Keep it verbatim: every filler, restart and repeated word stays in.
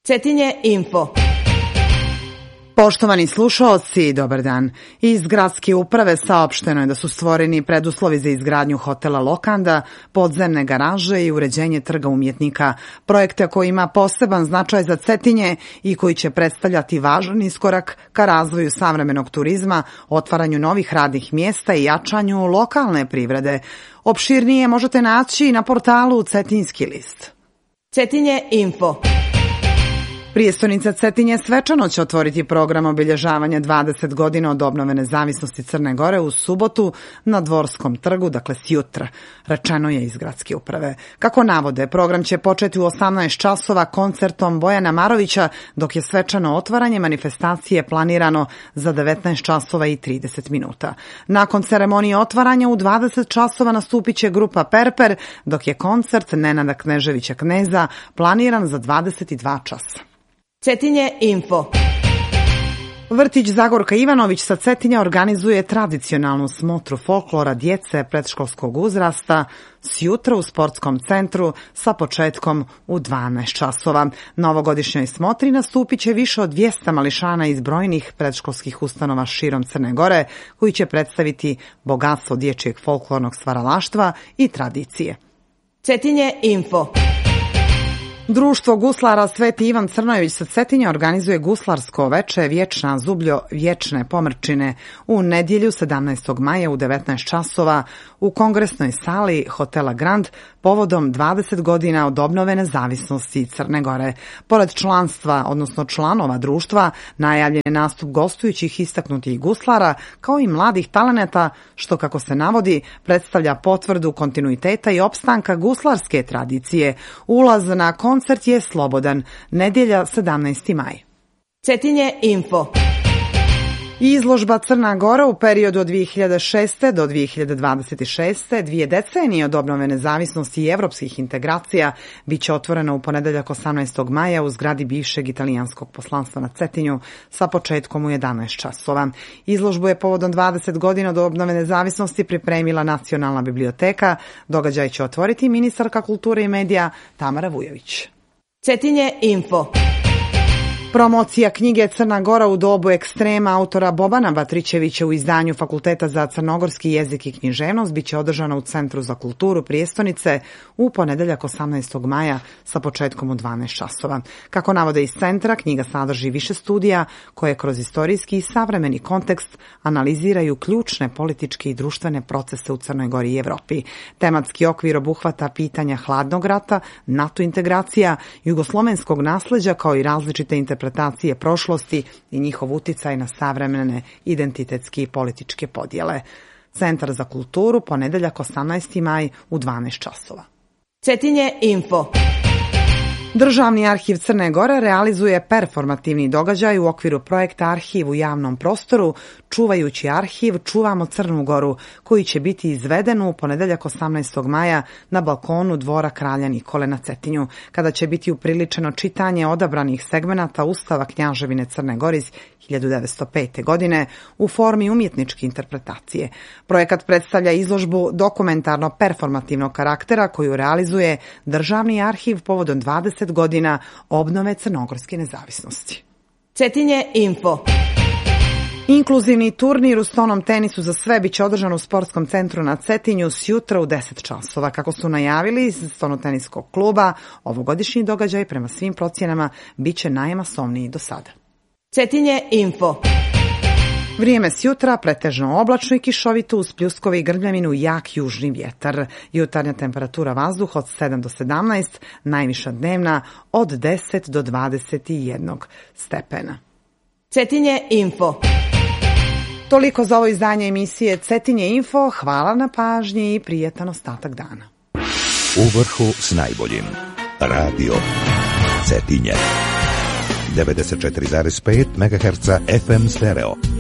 Cetinje info. Poštovani slušaoci, dobar dan. Iz gradske uprave saopšteno je da su stvoreni preduslovi za izgradnju hotela Lokanda, podzemne garaže i uređenje trga umjetnika, projekta koji ima poseban značaj za Cetinje i koji će predstavljati važan iskorak ka razvoju savremenog turizma, otvaranju novih radnih mjesta i jačanju lokalne privrede. Opširnije možete naći na portalu Cetinjski list. Cetinje info. Prijestonica Cetinje svečano će otvoriti program obilježavanja dvadeset godina od obnove nezavisnosti Crne Gore u subotu na Dvorskom trgu, dakle sjutra, rečeno je iz gradske uprave. Kako navode, program će početi u osamnaest časova koncertom Bojana Marovića, dok je svečano otvaranje manifestacije planirano za devetnaest časova i trideset minuta. Nakon ceremonije otvaranja u dvadeset časova nastupit će grupa Perper, dok je koncert Nenada Kneževića Kneza planiran za dvadeset dva časa. Cetinje info. Vrtić Zagorka Ivanović sa Cetinja organizuje tradicionalnu smotru folklora djece predškolskog uzrasta sjutra u sportskom centru sa početkom u dvanaest časova. Na ovogodišnjoj smotri nastupit će više od dvjesto mališana iz brojnih predškolskih ustanova širom Crne Gore, koji će predstaviti bogatstvo dječjeg folklornog stvaralaštva i tradicije. Cetinje info. Društvo guslara Sveti Ivan Crnojević sa Cetinja organizuje guslarsko veče Vječna zubljo vječne pomrčine u nedjelju sedamnaestog maja u devetnaest časova u kongresnoj sali hotela Grand povodom dvadeset godina od obnove nezavisnosti Crne Gore. Pored članstva, odnosno članova društva, najavljen je nastup gostujućih istaknutih guslara kao i mladih talenata, što, kako se navodi, predstavlja potvrdu kontinuiteta i opstanka guslarske tradicije. Ulaz na koncert je slobodan. Nedjelja sedamnaesti maj. Cetinje info. Izložba Crna Gora u periodu od dvije hiljade šeste. do dvije hiljade dvadeset šeste. dvije decenije od obnove nezavisnosti i evropskih integracija, bit će otvorena u ponedeljak osamnaestog maja u zgradi bivšeg italijanskog poslanstva na Cetinju sa početkom u jedanaest časova. Izložbu je povodom dvadeset godina od obnove nezavisnosti pripremila Nacionalna biblioteka. Događaj će otvoriti ministarka kulture i medija Tamara Vujović. Cetinje info. Promocija knjige Crna Gora u dobu ekstrema autora Bobana Batrićevića u izdanju Fakulteta za crnogorski jezik i književnost biće održana u Centru za kulturu Prijestonice u ponedeljak osamnaestog maja sa početkom u dvanaest časova. Kako navode iz centra, knjiga sadrži više studija koje kroz istorijski i savremeni kontekst analiziraju ključne političke i društvene procese u Crnoj Gori i Evropi. Tematski okvir obuhvata pitanja hladnog rata, NATO integracija, jugoslovenskog nasleđa kao i različite interpretacije interpretacije prošlosti i njihov uticaj na savremene identitetske i političke podjele. Centar za kulturu, ponedeljak osamnaesti maj u dvanaest časova. Cetinje info. Državni arhiv Crne Gore realizuje performativni događaj u okviru projekta Arhiv u javnom prostoru, čuvajući arhiv Čuvamo Crnu Goru, koji će biti izveden u ponedeljak osamnaestog maja na balkonu Dvora Kralja Nikole na Cetinju, kada će biti upriličeno čitanje odabranih segmenata Ustava Knjaževine Crne Gore iz hiljadu devetsto pete. godine u formi umjetničke interpretacije. Projekat predstavlja izložbu dokumentarno-performativnog karaktera koju realizuje Državni arhiv povodom dvadeset godina obnove crnogorske nezavisnosti. Cetinje info. Inkluzivni turnir u stonom tenisu za sve biće održan u sportskom centru na Cetinju sjutra u deset časova. Kako su najavili iz stonoteniskog kluba, ovogodišnji događaj prema svim procjenama biće najmasovniji do sada. Cetinje info. Vrijeme sjutra pretežno oblačno i kišovito uz pljuskove i grmljavinu jak južni vjetar. Jutarnja temperatura vazduha od sedam do sedamnaest, najviša dnevna od deset do dvadeset jedan stepena. Cetinje info. Toliko za ovo izdanje emisije Cetinje info. Hvala na pažnji i prijetan ostatak dana. U vrhu s najboljim. Radio Cetinje. devedeset četiri zarez pet megaherca F M stereo.